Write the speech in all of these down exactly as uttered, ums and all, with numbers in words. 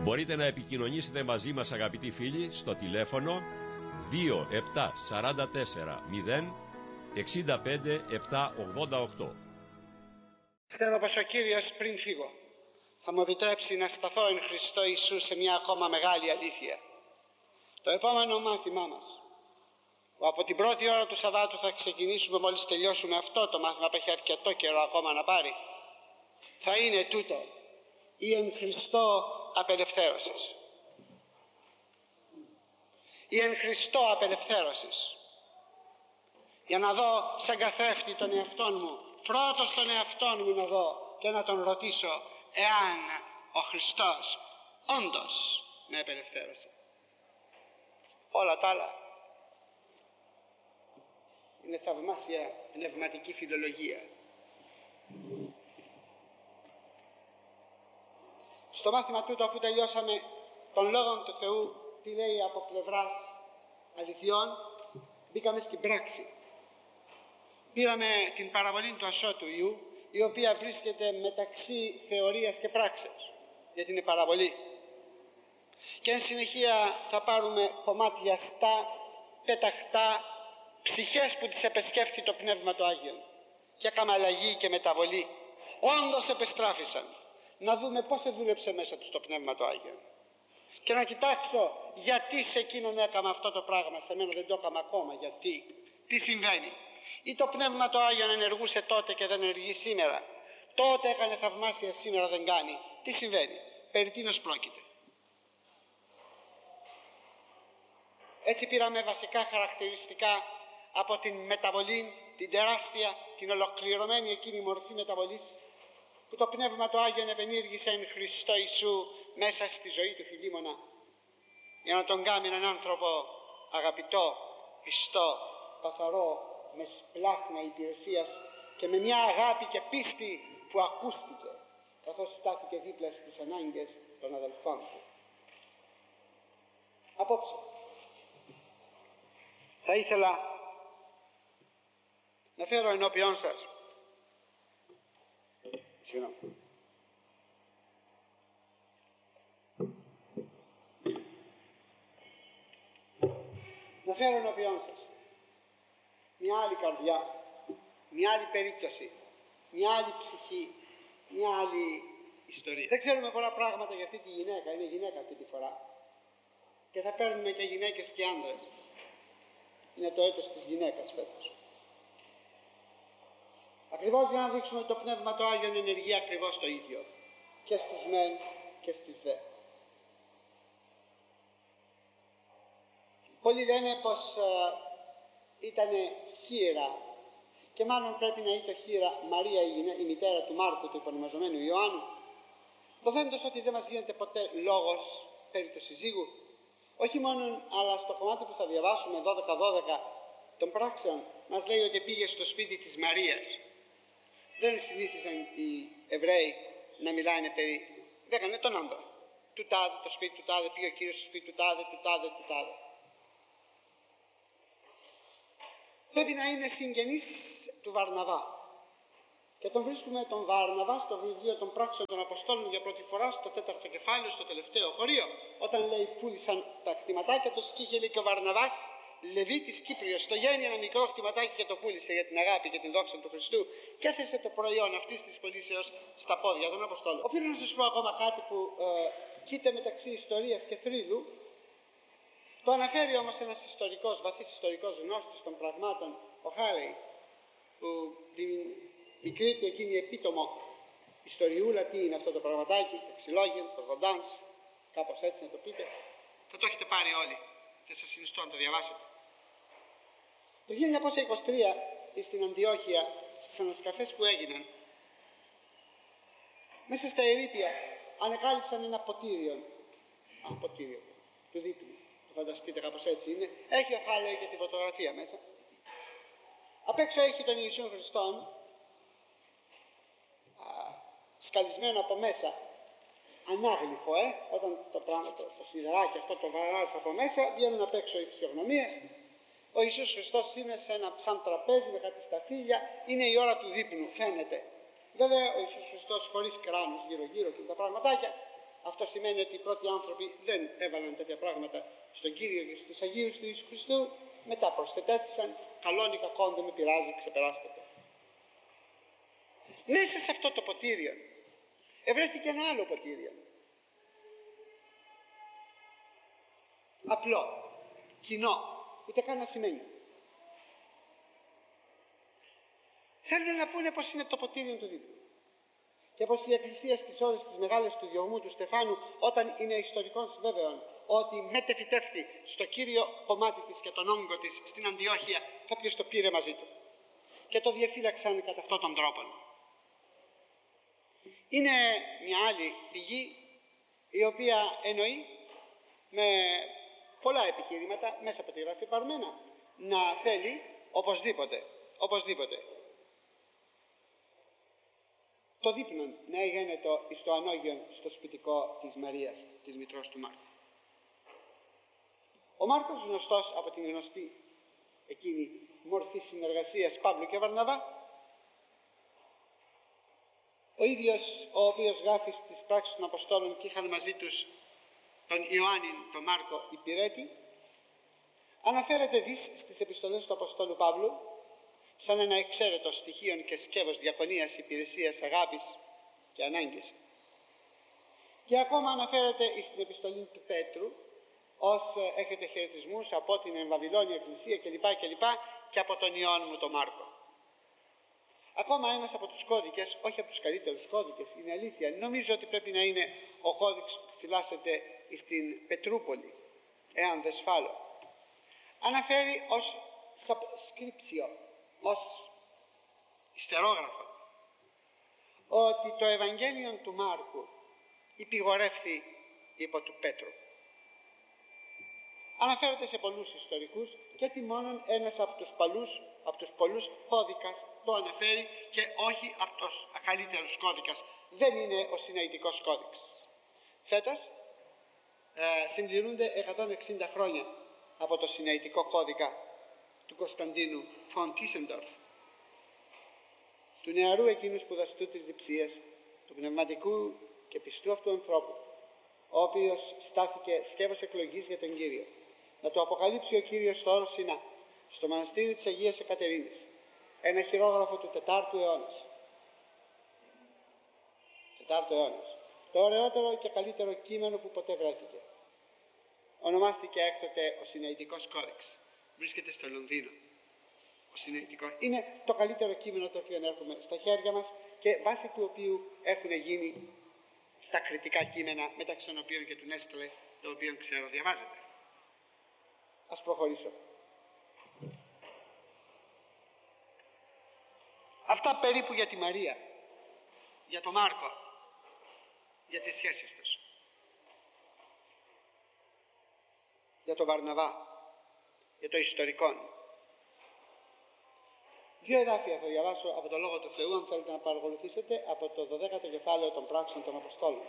Μπορείτε να επικοινωνήσετε μαζί μας, αγαπητοί φίλοι, στο τηλέφωνο δύο επτά τέσσερα τέσσερα μηδέν εξήντα πέντε επτακόσια ογδόντα οκτώ. Πιστεύω πως ο Κύριος, πριν φύγω, θα μου επιτρέψει να σταθώ εν Χριστώ Ιησού σε μια ακόμα μεγάλη αλήθεια. Το επόμενο μάθημά μας, που από την πρώτη ώρα του Σαββάτου θα ξεκινήσουμε μόλις τελειώσουμε αυτό το μάθημα που έχει αρκετό καιρό ακόμα να πάρει, θα είναι τούτο: η εν Χριστώ απελευθέρωσης. Η εν Χριστώ απελευθέρωσης. Για να δω σαν καθρέφτη τον εαυτόν μου, πρώτος τον εαυτόν μου να δω και να τον ρωτήσω εάν ο Χριστός όντως με απελευθέρωσε. Όλα τα άλλα είναι θαυμάσια πνευματική φιλολογία. Στο μάθημα τούτο, αφού τελειώσαμε των λόγων του Θεού, τι λέει από πλευράς αληθιών, μπήκαμε στην πράξη. Πήραμε την παραβολή του ασώτου Ιού, η οποία βρίσκεται μεταξύ θεωρίας και πράξεως, γιατί είναι παραβολή. Και εν συνεχεία θα πάρουμε κομμάτια στα, πεταχτά, ψυχές που τις επεσκέφθη το Πνεύμα το Άγιον και έκαμε αλλαγή και μεταβολή. Όντως επεστράφησαν. Να δούμε πώς δούλεψε μέσα τους το Πνεύμα το Άγιον και να κοιτάξω γιατί σε εκείνον έκαμε αυτό το πράγμα, σε μένα δεν το έκαμε ακόμα. Γιατί, τι συμβαίνει? Ή το Πνεύμα το Άγιον ενεργούσε τότε και δεν ενεργεί σήμερα? Τότε έκανε θαυμάσια, σήμερα δεν κάνει. Τι συμβαίνει? Περί τίνος πρόκειται? Έτσι πήραμε βασικά χαρακτηριστικά από την μεταβολή, την τεράστια, την ολοκληρωμένη εκείνη μορφή μεταβολής που το Πνεύμα το Άγιον επενήργησε εν Χριστώ Ιησού μέσα στη ζωή του Φιλίμωνα, για να τον κάνει έναν άνθρωπο αγαπητό, πιστό, καθαρό, με σπλάχνα υπηρεσίας και με μια αγάπη και πίστη που ακούστηκε καθώς στάθηκε δίπλα στις ανάγκες των αδελφών του. Απόψε θα ήθελα να φέρω ενώπιόν σας Συγγνώμη. Να φέρω ενώπιόν σας μια άλλη καρδιά, μια άλλη περίπτωση, μια άλλη ψυχή, μια άλλη ιστορία. Δεν ξέρουμε πολλά πράγματα για αυτή τη γυναίκα, είναι γυναίκα αυτή τη φορά. Και θα παίρνουμε και γυναίκες και άνδρες. Είναι το έτος της γυναίκας φέτος. Ακριβώς για να δείξουμε ότι το Πνεύμα το Άγιον ενεργεί ακριβώς το ίδιο και στους μεν και στις δε. Πολλοί λένε πως ε, ήταν χήρα και μάλλον πρέπει να ήταν χήρα Μαρία η, η μητέρα του Μάρκου, του υπονομαζομένου Ιωάννου, δοθέντως ότι δεν μας γίνεται ποτέ λόγος περί του συζύγου. Όχι μόνο, αλλά στο κομμάτι που θα διαβάσουμε δώδεκα δώδεκα των πράξεων μας λέει ότι πήγε στο σπίτι της Μαρίας. Δεν συνήθιζαν οι Εβραίοι να μιλάνε περί, λέγανε τον άντρα. Του τάδε, το σπίτι του τάδε, πήγε ο Κύριος στο σπίτι του τάδε, του τάδε, του τάδε. Πρέπει να είναι συγγενής του Βαρναβά. Και τον βρίσκουμε τον Βαρναβά στο βιβλίο των πράξεων των Αποστόλων για πρώτη φορά, στο τέταρτο κεφάλαιο, στο τελευταίο χωρίο. Όταν λέει πούλησαν τα κτηματάκια τους και είχε λέει και ο Βαρναβάς, Λεβίτης Κύπριος, το γέννη ένα μικρό κτηματάκι και το πούλησε για την αγάπη και την δόξα του Χριστού και έθεσε το προϊόν αυτής της πωλήσεως στα πόδια των Αποστόλων. Οφείλω να σας πω ακόμα κάτι που ε, κοίται μεταξύ ιστορίας και θρύλου. Το αναφέρει όμως ένας ιστορικός, βαθύς ιστορικός γνώστης των πραγμάτων, ο Χάλεϊ, που την μικρή του εκείνη επίτομο ιστοριούλα, τι είναι αυτό το πραγματάκι, εξυλόγεν, το Ροντάνς, κάπως έτσι να το πείτε, θα το έχετε πάρει όλοι και σας συνιστώ να το διαβάσετε. Το χίλια εννιακόσια είκοσι τρία στην Αντιόχεια, στις ανασκαφές που έγιναν, μέσα στα ερείπια ανακάλυψαν ένα ποτήριο, α, ποτήριο του δείπνου, το φανταστείτε κάπως έτσι είναι, έχει ο Χάλεϊ και τη φωτογραφία μέσα. Απ' έξω έχει τον Ιησού Χριστόν, σκαλισμένο από μέσα, ανάγλυφο, ε, όταν το πράγμα, το, το σιδεράκι αυτό το βαράζει από μέσα, βγαίνουν απ' έξω οι φυσιογνωμίες. Ο Ιησούς Χριστός είναι σε ένα σαν τραπέζι με κάτι σταφύλια, είναι η ώρα του δείπνου, φαίνεται. Βέβαια ο Ιησούς Χριστός χωρίς κράνος γύρω γύρω και τα πραγματάκια, Αυτό σημαίνει ότι οι πρώτοι άνθρωποι δεν έβαλαν τέτοια πράγματα στον Κύριο και στους Αγίους του Ιησού Χριστού. Μετά προσθετέθησαν, καλόν ή κακόν δεν με πειράζει, ξεπεράστε το. Μέσα σε αυτό το ποτήριο ευρέθηκε ένα άλλο ποτήριο. Απλό, κοινό, ούτε καν να σημαίνει. Θέλουν να πούνε πως είναι το ποτήριο του δίπλου. Και πως η Εκκλησία στις ώρες της μεγάλης του διωγμού του Στεφάνου, όταν είναι ιστορικός βέβαιον ότι μετεφυτεύτη στο κύριο κομμάτι της και τον όγκο της στην Αντιόχεια, κάποιος το πήρε μαζί του και το διαφύλαξαν κατά αυτόν τον τρόπο. Είναι μια άλλη πηγή η οποία εννοεί με πολλά επιχειρήματα μέσα από τη Γραφή Παρμένα να θέλει οπωσδήποτε, οπωσδήποτε το δείπνον να έγινε το εις το ανώγιον στο σπιτικό της Μαρίας, της μητρός του Μάρκου. Ο Μάρκος, γνωστός από την γνωστή εκείνη μορφή συνεργασίας Παύλου και Βαρναβά, ο ίδιος ο οποίος γράφει στις πράξεις των Αποστόλων και είχαν μαζί τους τον Ιωάννη, τον Μάρκο Υπηρέτη, αναφέρεται δις στις επιστολές του Αποστόλου Παύλου σαν ένα εξαίρετο στοιχείο και σκεύος διακονίας, υπηρεσίας, αγάπης και ανάγκης. Και ακόμα αναφέρεται στην επιστολή του Πέτρου ως έχετε χαιρετισμούς από την Βαβυλώνια Εκκλησία κλπ. κλπ. Και από τον Ιωάννη μου τον Μάρκο. Ακόμα ένας από τους κώδικες, όχι από τους καλύτερους κώδικες, είναι αλήθεια. Νομίζω ότι πρέπει να είναι ο κώδικας που φυλάσσεται στην Πετρούπολη, εάν δεν σφάλω. Αναφέρει ως subscriptio, ως ιστερόγραφο, ότι το Ευαγγέλιο του Μάρκου υπηγορεύθη υπό του Πέτρου. Αναφέρεται σε πολλούς ιστορικούς και ότι μόνον ένας από τους, παλούς, από τους πολλούς κώδικας το αναφέρει και όχι από τους καλύτερους κώδικας. Δεν είναι ο Συναϊτικός κώδικας. Φέτος ε, συμπληρούνται εκατόν εξήντα χρόνια από το Συναϊτικό κώδικα του Κωνσταντίνου Φον Τίσεντορφ, του νεαρού εκείνου σπουδαστού της διψίας, του πνευματικού και πιστού αυτού ανθρώπου, ο οποίος στάθηκε σκεύος εκλογής για τον Κύριο, να το αποκαλύψει ο Κύριος στο όρο Σινά, στο μοναστήρι της Αγίας Εκατερίνης, ένα χειρόγραφο του τετάρτου αιώνα. Τετάρτου αιώνα. Το ωραιότερο και καλύτερο κείμενο που ποτέ βρέθηκε. Ονομάστηκε έκτοτε ο Συναϊτικός Κώδικας. Βρίσκεται στο Λονδίνο. Ο Συναϊτικός. Είναι το καλύτερο κείμενο το οποίο έχουμε στα χέρια μας και βάσει του οποίου έχουν γίνει τα κριτικά κείμενα, μεταξύ των οποίων και του Νέστλε, το οποίο ξέρω διαβάζετε. Ας προχωρήσω. Αυτά περίπου για τη Μαρία, για τον Μάρκο, για τις σχέσεις τους. Για τον Βαρναβά, για το ιστορικό. Δύο εδάφια θα διαβάσω από το Λόγο του Θεού, αν θέλετε να παρακολουθήσετε, από το δωδέκατο κεφάλαιο των πράξεων των Αποστόλων.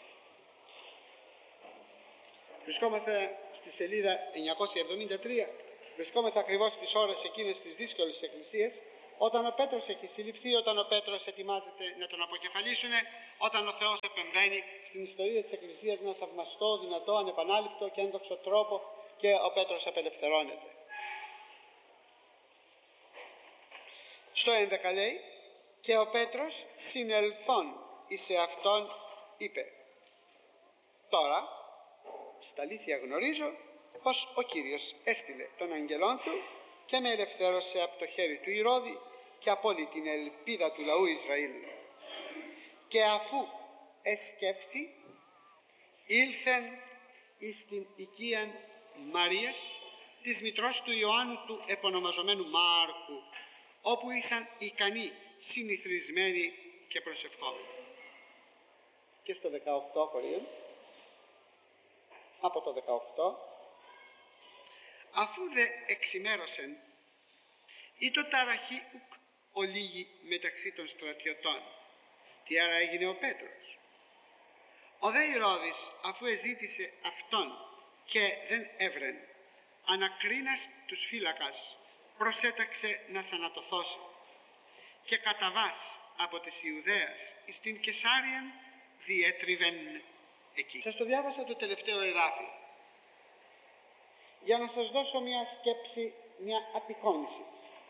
Βρισκόμαστε στη σελίδα εννιακόσια εβδομήντα τρία. Βρισκόμαστε ακριβώς στις ώρες εκείνες της δύσκολης της Εκκλησίας, όταν ο Πέτρος έχει συλληφθεί, όταν ο Πέτρος ετοιμάζεται να τον αποκεφαλίσουν, όταν ο Θεός επεμβαίνει στην ιστορία της Εκκλησίας με ένα θαυμαστό, δυνατό, ανεπανάληπτο και ένδοξο τρόπο και ο Πέτρος απελευθερώνεται. Στο έντεκα λέει, και ο Πέτρος συνελθόν εις εαυτόν είπε, τώρα στα αλήθεια γνωρίζω πως ο Κύριος έστειλε τον αγγελόν του και με ελευθέρωσε από το χέρι του Ηρώδη και από όλη την ελπίδα του λαού Ισραήλ. Και αφού εσκέφθη, ήλθεν εις την οικίαν Μαρίας, της μητρός του Ιωάννου του επωνομαζομένου Μάρκου, όπου ήσαν ικανοί, συνηθισμένοι και προσευχόμενοι. Και στο δεκαοκτώ χωρίων, από το δεκαοκτώ, αφού δε εξημέρωσεν, ήτο ταραχή ουκ ολίγη μεταξύ των στρατιωτών. Τι άρα έγινε ο Πέτρος. Ο δε Ηρώδης, αφού εζήτησε αυτόν και δεν έβρεν, ανακρίνας τους φύλακας, προσέταξε να θανατωθώσει και καταβάς από της Ιουδαίας εις την Κεσάριαν διέτριβεν εκεί. Σας το διάβασα το τελευταίο εδάφιο για να σας δώσω μια σκέψη, μια απεικόνηση.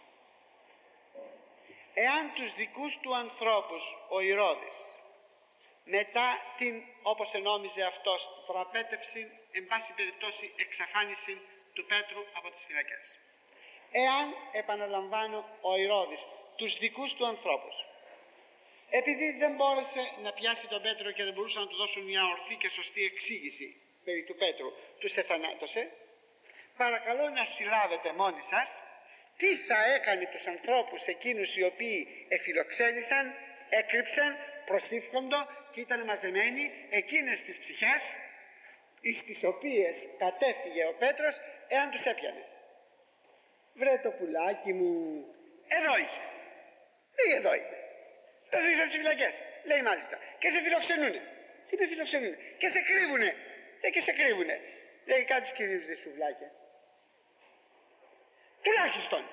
Εάν τους δικούς του ανθρώπους ο Ηρώδης μετά την, όπως ενόμιζε αυτός, θραπέτευση, εν πάση περιπτώσει εξαφάνιση του Πέτρου από τις φυλακές, εάν, επαναλαμβάνω, ο Ηρώδης τους δικούς του ανθρώπους, επειδή δεν μπόρεσε να πιάσει τον Πέτρο και δεν μπορούσαν να του δώσουν μια ορθή και σωστή εξήγηση περί του Πέτρου, τους εθανάτωσε, παρακαλώ να συλλάβετε μόνοι σας τι θα έκανε τους ανθρώπους εκείνους οι οποίοι εφιλοξένησαν, έκρυψαν, προσήφχοντο και ήταν μαζεμένοι εκείνες τις ψυχές εις τις οποίες κατέφυγε ο Πέτρος, εάν τους έπιανε. Βρε το πουλάκι μου, εδώ είσαι. Ή εδώ είμαι. Το δεις από τις φυλακές. Λέει μάλιστα. Και σε φιλοξενούνε. Τι με φιλοξενούνε. Και σε κρύβουνε. Λέει και σε κρύβουνε. Λέει κάτι τους κυρίους δε σουβλάκια. Τουλάχιστον.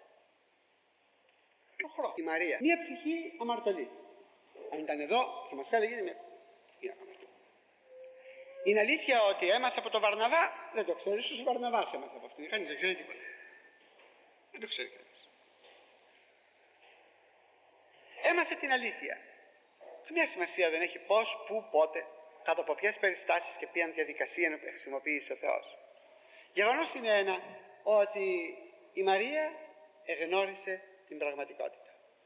Το χρόνο. Η Μαρία. Μία ψυχή αμαρτωλή. Αν ήταν εδώ θα μας έλεγε είναι μια αμαρτωλή. Είναι αλήθεια ότι έμαθε από τον Βαρναβά. Δεν το ξέρει. Ίσως ο Βαρναβάς έμαθε από αυτήν. Κανείς δεν ξέρει τίποτα. Δεν το ξέρει κανείς. Έμαθε την αλήθεια. Καμιά σημασία δεν έχει πώς, πού, πότε, κάτω από ποιες περιστάσεις και ποια διαδικασία να χρησιμοποιήσει ο Θεός. Γεγονός είναι ένα, ότι η Μαρία εγνώρισε την πραγματικότητα.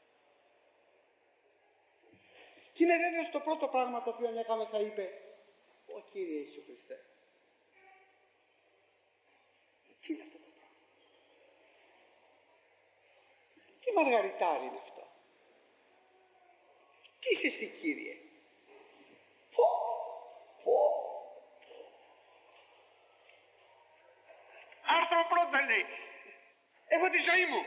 Και είναι βέβαιος το πρώτο πράγμα το οποίο έκαμε θα είπε «Ω Κύριε Ιησού Χριστέ». Τι είναι αυτό το πράγμα. Τι μαργαριτάρι είναι αυτό. Τι είσαι εσύ Κύριε. Πω, πω. Άρθρο πρώτα λέει. Έχω τη ζωή μου.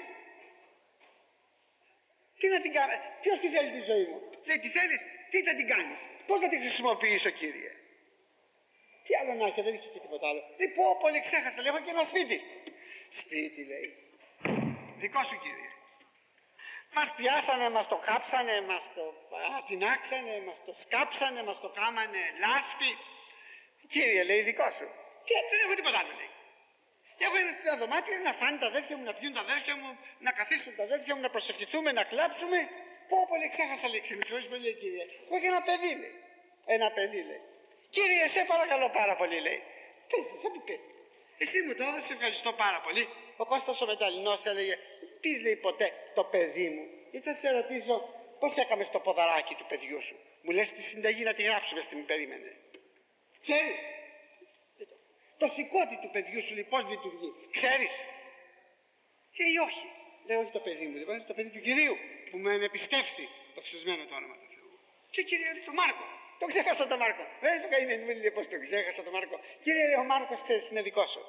Τι να την κάνω. Ποιος τη θέλει τη ζωή μου. Λέει τι θέλεις. Τι θα την κάνεις. Πώς θα την χρησιμοποιήσω Κύριε. Τι άλλο να έχει. Δεν είχε και τίποτα άλλο. Λέει πω πολύ ξέχασα. Λέει έχω και ένα σπίτι. Σπίτι λέει. Δικό σου Κύριε. Μας πιάσανε, μας το κάψανε, μας το ατινάξανε, μας το σκάψανε, μας το κάμανε λάσπη. Κύριε λέει δικό σου. Και δεν έχω τίποτα άλλο λέει. Έχω ένα στην δωμάτιο να φάνε τα αδέρφια μου, να πιούν τα αδέρφια μου, να καθίσουν τα αδέρφια μου, να προσευχηθούμε, να κλάψουμε. Πω πολύ ξέχασα λέει, με συγχωρείς πολύ λέει, Κύριε. Εγώ και ένα παιδί λέει. Ένα παιδί λέει. Κύριε σε παρακαλώ πάρα πολύ λέει. Παιδί, θα πει παιδί. Εσύ μου το έδωσε, ευχαριστώ πάρα πολύ. Ο Κώστας ο Μεταλλινός έλεγε πεις λέει ποτέ το παιδί μου. Ή θα σε ρωτήσω πώς έκαμες το ποδαράκι του παιδιού σου. Μου λες τη συνταγή να τη γράψουμε στην περίμενε. Ξέρεις. Το σηκώτη του παιδιού σου λέει πώς λειτουργεί. Ξέρεις. Και ή όχι. Λέει όχι το παιδί μου. Λοιπόν είναι το παιδί του Κυρίου που με εμπιστεύει το ξεσμένο το όνομα του Θεού. Και Κύριε λέει το Μάρκο. Το ξέχασα το Μάρκο. Δεν το καημένο μου λέει πώς το ξέχασα το Μάρκο. Κύριε λέει ο Μάρκος ξέρεις είναι δικό σου.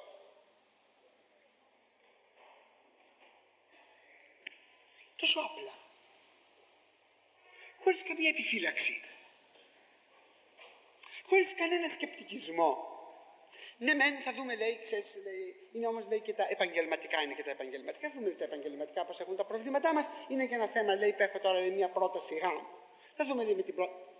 Τόσο απλά. Χωρίς καμία επιφύλαξη. Χωρίς κανένα σκεπτικισμό. Ναι, μεν θα δούμε, λέει, ξέρεις, λέει, είναι όμως λέει, και τα επαγγελματικά. Είναι και τα επαγγελματικά. Θα δούμε τα επαγγελματικά πώς έχουν τα προβλήματά μας. Είναι και ένα θέμα, λέει, που έχω τώρα λέει, μια πρόταση γάμου. Θα δούμε, λέει, με την πρόταση.